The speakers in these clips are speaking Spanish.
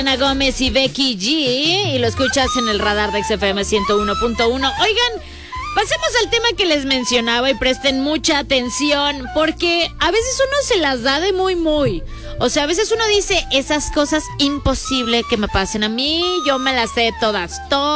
Ana Gómez y Becky G, y lo escuchas en el radar de XFM 101.1. Oigan, pasemos al tema que les mencionaba y presten mucha atención, porque a veces uno se las da de muy. O sea, a veces uno dice, esas cosas imposible que me pasen a mí, yo me las sé todas.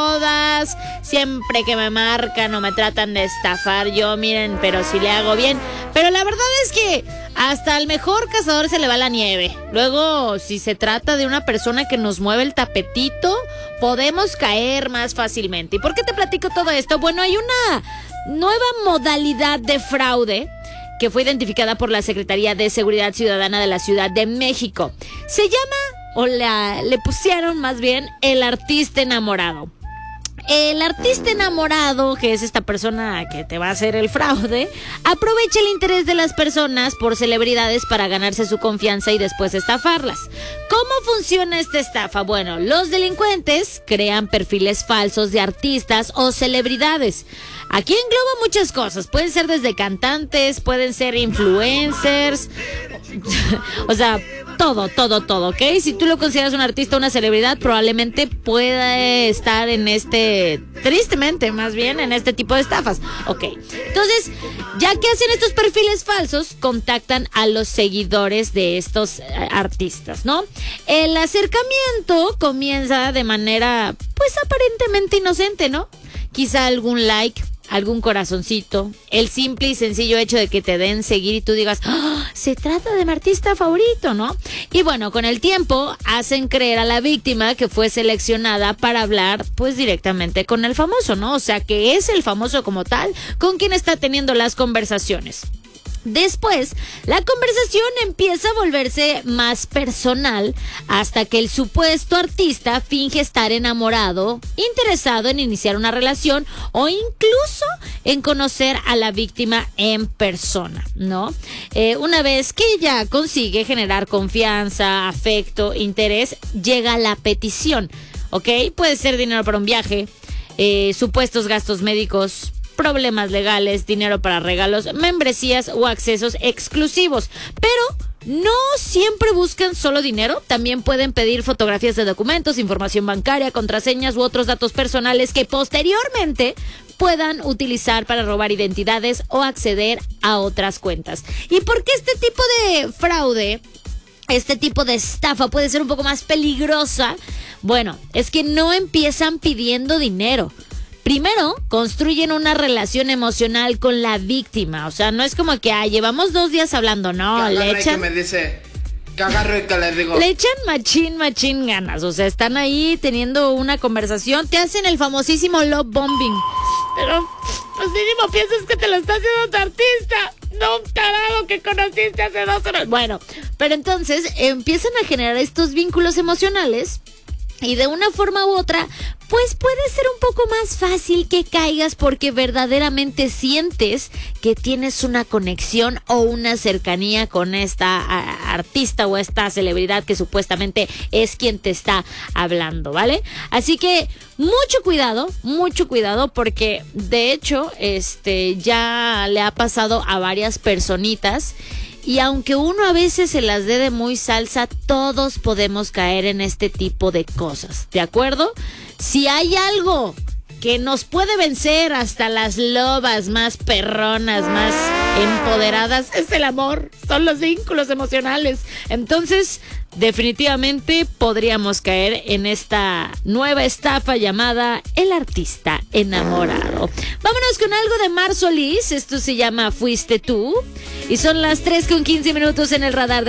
Siempre que me marcan o me tratan de estafar, yo miren, pero si le hago bien. Pero la verdad es que hasta al mejor cazador se le va la nieve. Luego, si se trata de una persona que nos mueve el tapetito, podemos caer más fácilmente. ¿Y por qué te platico todo esto? Bueno, hay una nueva modalidad de fraude que fue identificada por la Secretaría de Seguridad Ciudadana de la Ciudad de México. Se llama, le pusieron más bien, el artista enamorado. El artista enamorado, que es esta persona que te va a hacer el fraude, aprovecha el interés de las personas por celebridades para ganarse su confianza y después estafarlas. ¿Cómo funciona esta estafa? Bueno, los delincuentes crean perfiles falsos de artistas o celebridades. Aquí engloba muchas cosas. Pueden ser desde cantantes, pueden ser influencers, o sea, todo, ¿ok? Si tú lo consideras un artista o una celebridad, probablemente pueda estar tristemente más bien, en este tipo de estafas. Ok, entonces, ya que hacen estos perfiles falsos, contactan a los seguidores de estos artistas, ¿no? El acercamiento comienza de manera, pues, aparentemente inocente, ¿no? Quizá algún like, algún corazoncito, el simple y sencillo hecho de que te den seguir y tú digas, ¡oh, se trata de mi artista favorito!, ¿no? Y bueno, con el tiempo hacen creer a la víctima que fue seleccionada para hablar pues directamente con el famoso, ¿no? O sea, que es el famoso como tal con quien está teniendo las conversaciones. Después, la conversación empieza a volverse más personal hasta que el supuesto artista finge estar enamorado, interesado en iniciar una relación o incluso en conocer a la víctima en persona, ¿no? Una vez que ya consigue generar confianza, afecto, interés, llega la petición, ¿ok? Puede ser dinero para un viaje, supuestos gastos médicos, problemas legales, dinero para regalos, membresías o accesos exclusivos. Pero no siempre buscan solo dinero, también pueden pedir fotografías de documentos, información bancaria, contraseñas u otros datos personales que posteriormente puedan utilizar para robar identidades o acceder a otras cuentas. ¿Y por qué este tipo de fraude, este tipo de estafa puede ser un poco más peligrosa? Bueno, es que no empiezan pidiendo dinero. Primero, construyen una relación emocional con la víctima. O sea, no es como que, llevamos 2 días hablando, no, le echan... Que me dice, que agarro y que le digo... Le echan machín ganas. O sea, están ahí teniendo una conversación, te hacen el famosísimo love bombing. Pero, pues mínimo piensas que te lo está haciendo tu artista, no un tarado que conociste hace 2 horas. Bueno, pero entonces empiezan a generar estos vínculos emocionales. Y de una forma u otra, pues puede ser un poco más fácil que caigas porque verdaderamente sientes que tienes una conexión o una cercanía con esta artista o esta celebridad que supuestamente es quien te está hablando, ¿vale? Así que mucho cuidado porque de hecho ya le ha pasado a varias personitas. Y aunque uno a veces se las dé de muy salsa, todos podemos caer en este tipo de cosas, ¿de acuerdo? Si hay algo que nos puede vencer hasta las lobas más perronas, más empoderadas, es el amor, son los vínculos emocionales. Entonces, definitivamente podríamos caer en esta nueva estafa llamada el artista enamorado. Vámonos con algo de Mar Solís, esto se llama Fuiste Tú, y son las 3:15 en el radar de